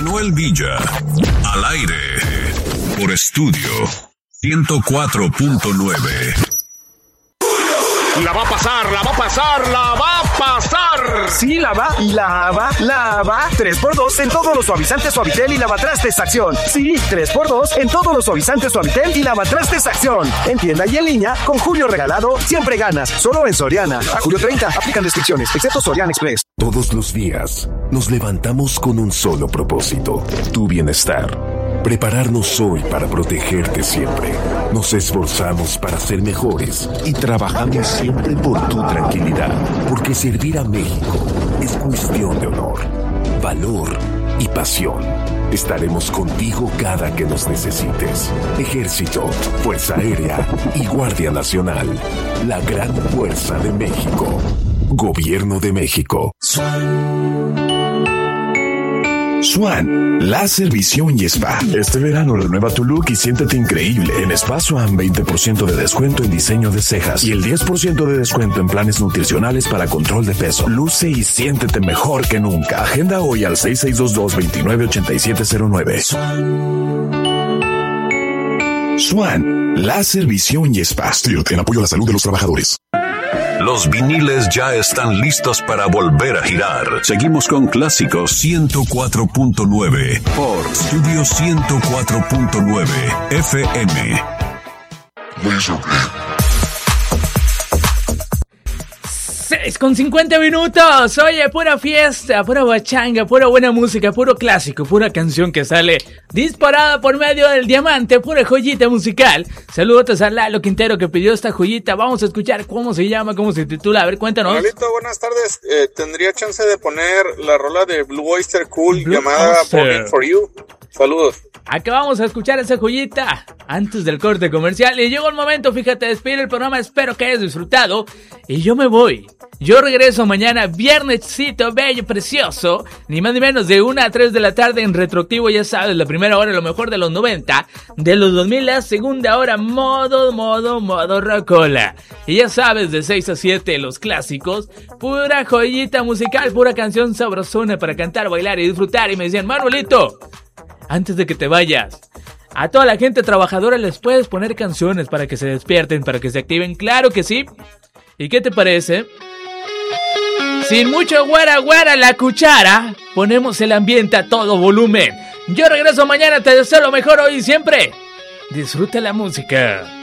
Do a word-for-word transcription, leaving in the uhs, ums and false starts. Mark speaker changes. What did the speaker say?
Speaker 1: Manuel Villa, al aire, por Estudio ciento cuatro punto nueve.
Speaker 2: La va a pasar, la va a pasar, la va a pasar.
Speaker 3: Sí, la va, la va, la va. tres por dos en todos los suavizantes Suavitel y lavatrastes Acción. Sí, tres por dos en todos los suavizantes Suavitel y lavatrastes Acción. En tienda y en línea, con Julio Regalado, siempre ganas. Solo en Soriana. A julio treinta, aplican restricciones, excepto Soriana Express.
Speaker 4: Todos los días, nos levantamos con un solo propósito: tu bienestar. Prepararnos hoy para protegerte siempre. Nos esforzamos para ser mejores y trabajamos siempre por tu tranquilidad. Porque servir a México es cuestión de honor, valor y pasión. Estaremos contigo cada que nos necesites. Ejército, Fuerza Aérea y Guardia Nacional. La gran fuerza de México. Gobierno de México.
Speaker 5: Swan, láser, visión y spa. Este verano renueva tu look y siéntete increíble. En Spa Swan, veinte por ciento de descuento en diseño de cejas y el diez por ciento de descuento en planes nutricionales para control de peso. Luce y siéntete mejor que nunca. Agenda hoy al seis seis dos dos, dos nueve ocho siete cero nueve. Swan, láser, visión y spa. Stilt, en apoyo a la salud de los trabajadores.
Speaker 1: Los viniles ya están listos para volver a girar. Seguimos con Clásicos ciento cuatro punto nueve por Estudio ciento cuatro punto nueve F M.
Speaker 6: seis con cincuenta minutos. Oye, pura fiesta, pura bachanga, pura buena música, puro clásico, pura canción que sale disparada por medio del diamante, pura joyita musical. Saludos a Lalo Quintero que pidió esta joyita. Vamos a escuchar cómo se llama, cómo se titula. A ver, cuéntanos.
Speaker 7: Lalito, buenas tardes. Eh, ¿Tendría chance de poner la rola de Blue Oyster Cult Blue llamada Born for You? Saludos.
Speaker 6: Acabamos de escuchar esa joyita antes del corte comercial y llegó el momento, fíjate, de despedir el programa. Espero que hayas disfrutado y yo me voy. Yo regreso mañana, viernesito bello, precioso, ni más ni menos de una a tres de la tarde en retroactivo, ya sabes, la primera hora lo mejor de los noventa, de los dos mil la segunda hora, modo, modo, modo rocola. Y ya sabes, de seis a siete los clásicos, pura joyita musical, pura canción sabrosona para cantar, bailar y disfrutar. Y me decían, Manuelito, antes de que te vayas, a toda la gente trabajadora les puedes poner canciones para que se despierten, para que se activen. Claro que sí. ¿Y qué te parece? Sin mucho guara guara la cuchara, ponemos el ambiente a todo volumen. Yo regreso mañana, te deseo lo mejor hoy y siempre. Disfruta la música.